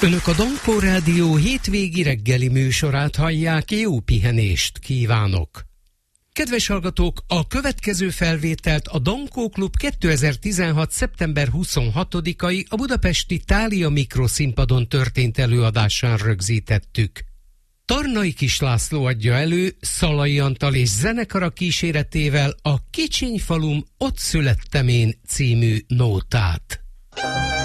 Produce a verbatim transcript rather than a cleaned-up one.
Önök a Dankó Rádió hétvégi reggeli műsorát hallják, jó pihenést kívánok! Kedves hallgatók, a következő felvételt a Dankó Klub kétezer-tizenhat. szeptember huszonhatodikai a budapesti Thália mikroszínpadon történt előadásán rögzítettük. Tarnai Kis László adja elő Szalai Antal és zenekara kíséretével a Kicsiny falum, ott születtem én című nótát.